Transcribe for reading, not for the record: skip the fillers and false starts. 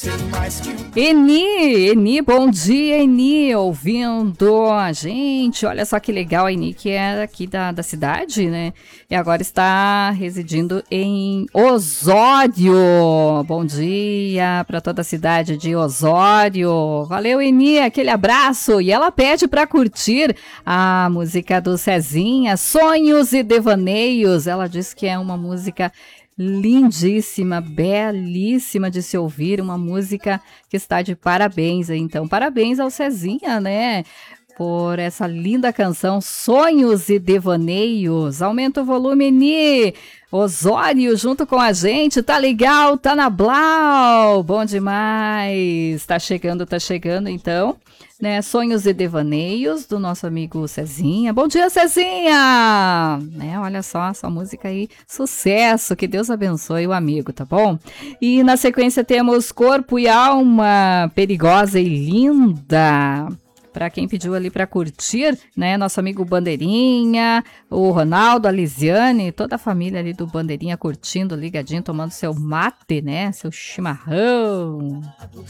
Eni, bom dia, Eni, ouvindo a gente. Olha só que legal, a Eni, que é aqui da cidade, né? E agora está residindo em Osório. Bom dia para toda a cidade de Osório. Valeu, Eni, aquele abraço. E ela pede para curtir a música do Cezinha, Sonhos e Devaneios. Ela diz que é uma música lindíssima, belíssima de se ouvir, uma música que está de parabéns. Então, parabéns ao Cezinha, né? Por essa linda canção, Sonhos e Devaneios. Aumenta o volume, Ni. Osório junto com a gente, tá legal, tá na Blau, bom demais. Tá chegando, então, né? Sonhos e Devaneios, do nosso amigo Cezinha. Bom dia, Cezinha! Né? Olha só, essa música aí, sucesso, que Deus abençoe o amigo, tá bom? E na sequência temos Corpo e Alma, Perigosa e Linda. Para quem pediu ali para curtir, né? Nosso amigo Bandeirinha, o Ronaldo, a Lisiane, toda a família ali do Bandeirinha curtindo, ligadinho, tomando seu mate, né? Seu chimarrão.